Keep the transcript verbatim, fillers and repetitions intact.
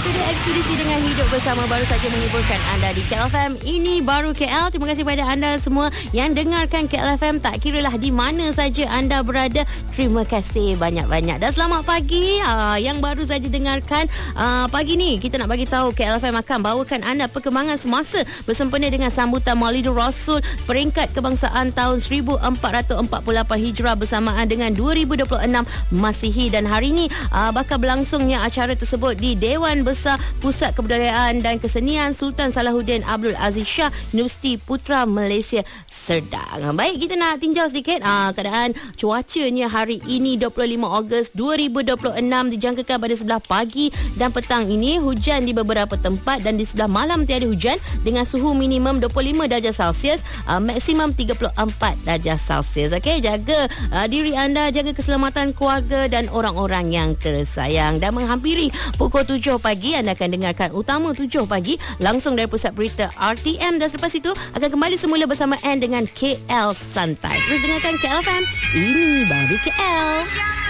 itu dia ekspedisi dengan hidup bersama baru saja menghiburkan anda di K L F M. Ini baru K L. Terima kasih kepada anda semua yang dengarkan K L F M, tak kiralah di mana saja anda berada. Terima kasih banyak-banyak dan selamat pagi uh, yang baru saja dengarkan. Uh, pagi ni kita nak bagi tahu K L F M akan bawakan anda perkembangan semasa bersempena dengan sambutan Maulidur Rasul peringkat kebangsaan tahun seribu empat ratus empat puluh lapan Hijrah bersamaan dengan dua ribu dua puluh enam Masihi, dan hari ini uh, bakal berlangsungnya acara tersebut di Dewan Besar Pusat Kebudayaan dan Kesenian Sultan Salahuddin Abdul Aziz Shah Universiti Putra Malaysia Serdang. Baik, kita nak tinjau sedikit uh, keadaan cuacanya hari ini dua puluh lima Ogos dua ribu dua puluh enam. Dijangkakan pada sebelah pagi dan petang ini hujan di beberapa tempat dan di sebelah malam tiada hujan dengan suhu minimum dua puluh lima darjah Celsius, uh, maksimum tiga puluh empat darjah Celsius. Okey, jaga uh, diri anda, jaga keselamatan keluarga dan orang-orang yang tersayang. Dan menghampiri pukul tujuh pagi, anda akan dengarkan Utama tujuh pagi langsung dari Pusat Berita R T M, dan selepas itu akan kembali semula bersama Ann dengan K L Santai. Terus dengarkan K L F M. Ini baru K L.